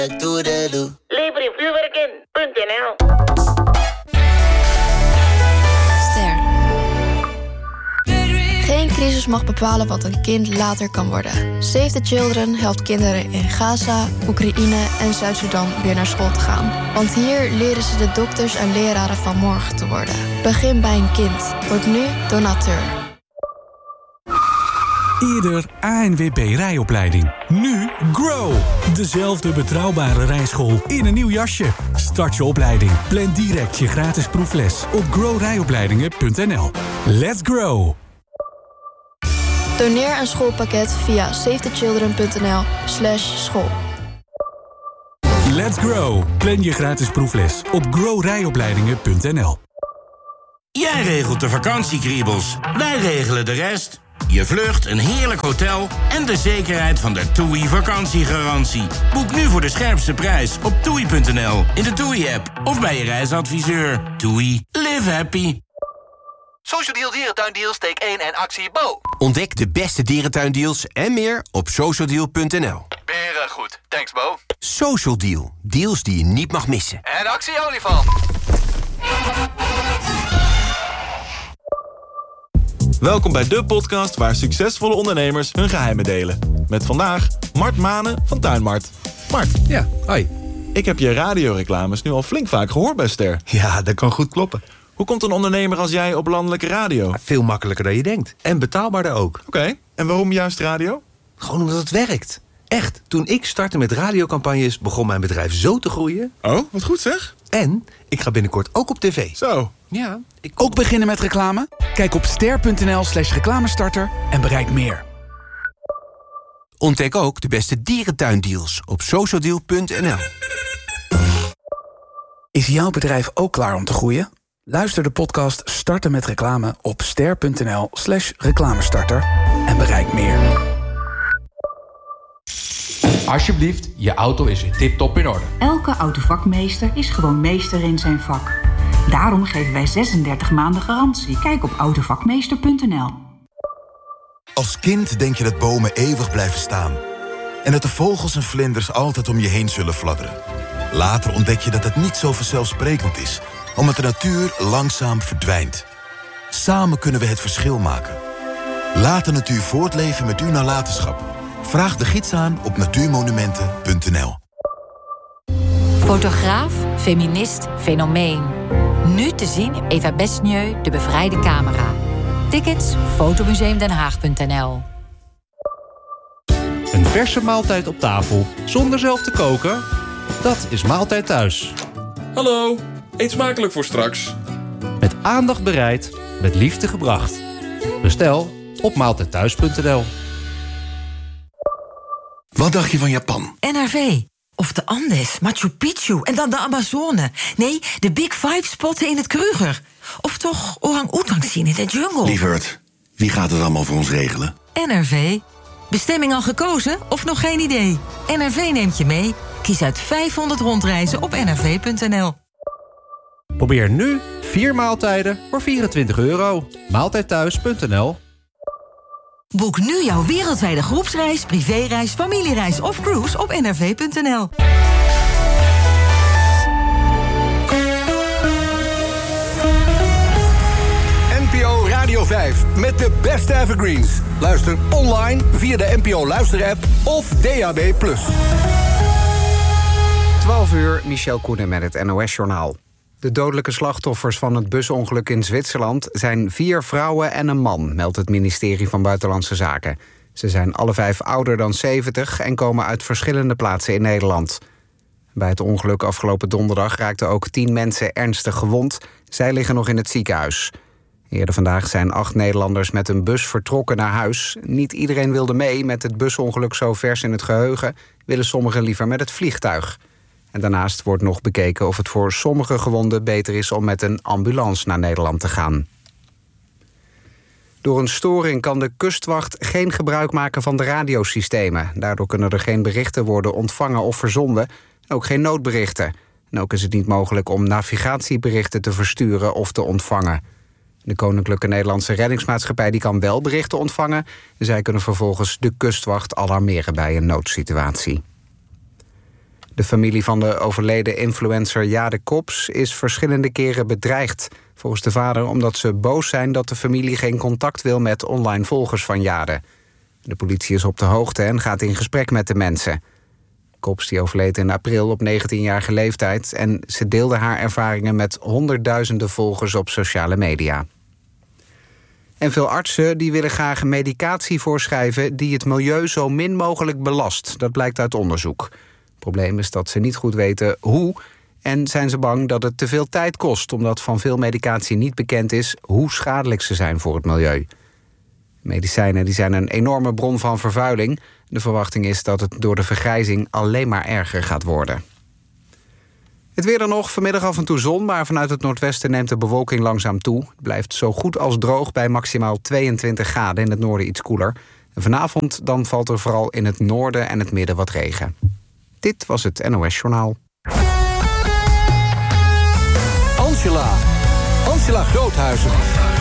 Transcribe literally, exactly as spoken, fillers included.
Toedeloe. Lever je vuurwerk in punt n l. Ster. Geen crisis mag bepalen wat een kind later kan worden. Save the Children helpt kinderen in Gaza, Oekraïne en Zuid-Sudan weer naar school te gaan. Want hier leren ze de dokters en leraren van morgen te worden. Begin bij een kind. Word nu donateur. Eerder A N W B rijopleiding. Nu Grow. Dezelfde betrouwbare rijschool in een nieuw jasje. Start je opleiding. Plan direct je gratis proefles op grow rijopleidingen punt n l. Let's grow. Doneer een schoolpakket via save the children punt n l slash school. Let's grow. Plan je gratis proefles op grow rijopleidingen punt n l. Jij regelt de vakantiekriebels. Wij regelen de rest. Je vlucht, een heerlijk hotel en de zekerheid van de TUI vakantiegarantie. Boek nu voor de scherpste prijs op toei punt n l, in de TUI-app of bij je reisadviseur. TUI. Live happy. Social Deal Dierentuindeals, steek één en actie Bo. Ontdek de beste dierentuindeals en meer op social deal punt n l. Beren goed, thanks Bo. Social Deal. Deals die je niet mag missen. En actie olifant. Welkom bij de podcast waar succesvolle ondernemers hun geheimen delen. Met vandaag Mart Manen van Tuinmart. Mart. Ja, hoi. Ik heb je radioreclames nu al flink vaak gehoord bij Ster. Ja, dat kan goed kloppen. Hoe komt een ondernemer als jij op landelijke radio? Veel makkelijker dan je denkt. En betaalbaarder ook. Oké, okay. En waarom juist radio? Gewoon omdat het werkt. Echt, toen ik startte met radiocampagnes begon mijn bedrijf zo te groeien. Oh, wat goed zeg. En ik ga binnenkort ook op tv. Zo. Ja. Ik ook beginnen met reclame? Kijk op ster punt n l slash reclamestarter en bereik meer. Ontdek ook de beste dierentuindeals op social deal punt n l. Is jouw bedrijf ook klaar om te groeien? Luister de podcast Starten met reclame op ster punt n l slash reclamestarter en bereik meer. Alsjeblieft, je auto is weer tip-top in orde. Elke autovakmeester is gewoon meester in zijn vak. Daarom geven wij zesendertig maanden garantie. Kijk op autovakmeester punt n l. Als kind denk je dat bomen eeuwig blijven staan. En dat de vogels en vlinders altijd om je heen zullen fladderen. Later ontdek je dat het niet zo vanzelfsprekend is, omdat de natuur langzaam verdwijnt. Samen kunnen we het verschil maken. Laat de natuur voortleven met uw nalatenschap. Vraag de gids aan op natuurmonumenten punt n l. Fotograaf, feminist, fenomeen. Nu te zien Eva Besnieu, de bevrijde camera. Tickets fotomuseum den haag punt n l. Een verse maaltijd op tafel, zonder zelf te koken? Dat is Maaltijd Thuis. Hallo, eet smakelijk voor straks. Met aandacht bereid, met liefde gebracht. Bestel op maaltijd thuis punt n l. Wat dacht je van Japan? N R V. Of de Andes, Machu Picchu en dan de Amazone. Nee, de Big Five spotten in het Kruger. Of toch orang-oetang zien in de jungle. Lieverd, wie gaat het allemaal voor ons regelen? N R V. Bestemming al gekozen of nog geen idee? N R V neemt je mee. Kies uit vijfhonderd rondreizen op n r v punt n l. Probeer nu vier maaltijden voor vierentwintig euro. maaltijd thuis punt n l. Boek nu jouw wereldwijde groepsreis, privéreis, familiereis of cruise op n r v punt n l. N P O Radio vijf met de beste evergreens. Luister online via de N P O Luister-app of D A B plus. twaalf uur, Michel Koenen met het N O S-journaal. De dodelijke slachtoffers van het busongeluk in Zwitserland zijn vier vrouwen en een man, meldt het ministerie van Buitenlandse Zaken. Ze zijn alle vijf ouder dan zeventig en komen uit verschillende plaatsen in Nederland. Bij het ongeluk afgelopen donderdag raakten ook tien mensen ernstig gewond. Zij liggen nog in het ziekenhuis. Eerder vandaag zijn acht Nederlanders met een bus vertrokken naar huis. Niet iedereen wilde mee. Met het busongeluk zo vers in het geheugen willen sommigen liever met het vliegtuig. En daarnaast wordt nog bekeken of het voor sommige gewonden beter is om met een ambulance naar Nederland te gaan. Door een storing kan de kustwacht geen gebruik maken van de radiosystemen. Daardoor kunnen er geen berichten worden ontvangen of verzonden. En ook geen noodberichten. En ook is het niet mogelijk om navigatieberichten te versturen of te ontvangen. De Koninklijke Nederlandse Reddingsmaatschappij die kan wel berichten ontvangen. Zij kunnen vervolgens de kustwacht alarmeren bij een noodsituatie. De familie van de overleden influencer Jade Kops is verschillende keren bedreigd. Volgens de vader omdat ze boos zijn dat de familie geen contact wil met online volgers van Jade. De politie is op de hoogte en gaat in gesprek met de mensen. Kops die overleed in april op negentienjarige leeftijd en ze deelde haar ervaringen met honderdduizenden volgers op sociale media. En veel artsen die willen graag medicatie voorschrijven die het milieu zo min mogelijk belast. Dat blijkt uit onderzoek. Het probleem is dat ze niet goed weten hoe en zijn ze bang dat het te veel tijd kost, omdat van veel medicatie niet bekend is hoe schadelijk ze zijn voor het milieu. Medicijnen die zijn een enorme bron van vervuiling. De verwachting is dat het door de vergrijzing alleen maar erger gaat worden. Het weer dan nog, vanmiddag af en toe zon, maar vanuit het noordwesten neemt de bewolking langzaam toe. Het blijft zo goed als droog bij maximaal tweeëntwintig graden, in het noorden iets koeler. En vanavond dan valt er vooral in het noorden en het midden wat regen. Dit was het N O S Journaal. Angela. Angela Groothuizen.